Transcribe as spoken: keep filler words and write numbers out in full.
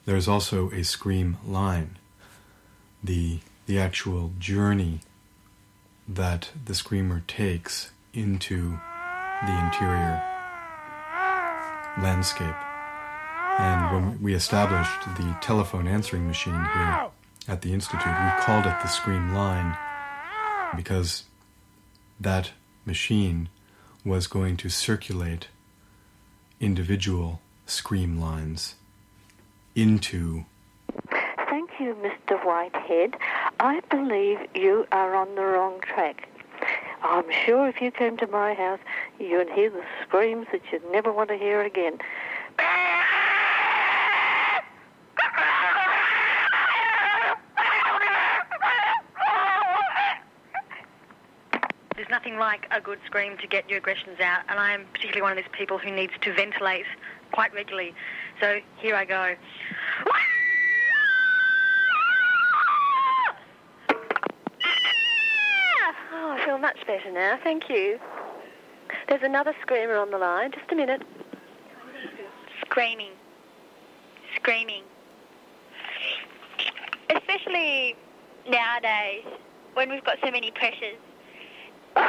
there's also a scream line. The, the actual journey that the screamer takes into the interior landscape. And when we established the telephone answering machine here at the Institute, we called it the scream line because that machine was going to circulate individual scream lines into... Thank you, Mister Whitehead. I believe you are on the wrong track. I'm sure if you came to my house, you'd hear the screams that you'd never want to hear again. There's nothing like a good scream to get your aggressions out, and I am particularly one of these people who needs to ventilate quite regularly. So here I go. Oh, I feel much better now, thank you. There's another screamer on the line. Just a minute. Screaming. Screaming. Especially nowadays, when we've got so many pressures.